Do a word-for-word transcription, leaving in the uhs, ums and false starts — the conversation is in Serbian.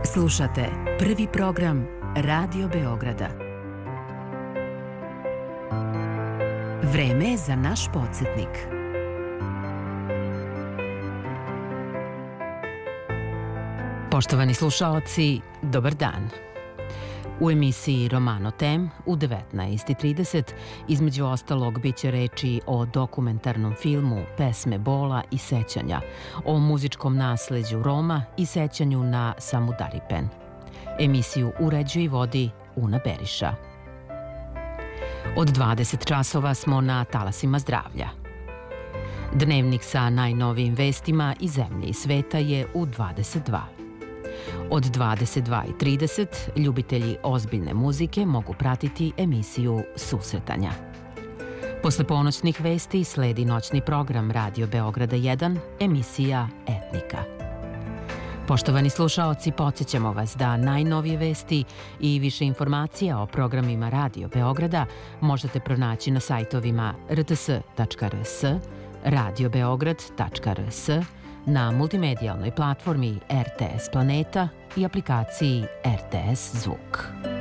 Slušate prvi program Radio Beograda. Vreme je za naš podsjetnik. Poštovani slušaoci, dobar dan. U emisiji Romano Tem u devetnaest i trideset između ostalog bit će reči o dokumentarnom filmu Pesme bola i sećanja, o muzičkom nasleđu Roma i sećanju na Samudaripen. Emisiju uređuje i vodi Una Beriša. Od dvadeset časova smo na talasima zdravlja. Dnevnik sa najnovijim vestima iz zemlje i sveta je u dvadeset dva. Od dvadeset dva i trideset ljubitelji ozbiljne muzike mogu pratiti emisiju Susretanja. Posle ponoćnih vesti sledi noćni program Radio Beograda jedan, emisija Etnika. Poštovani slušaoci, podsjećamo vas da najnovije vesti i više informacija o programima Radio Beograda možete pronaći na sajtovima r t s tačka r s, radio beograd tačka r s, na multimedijalnoj platformi R T S Planeta i aplikaciji R T S Zvuk.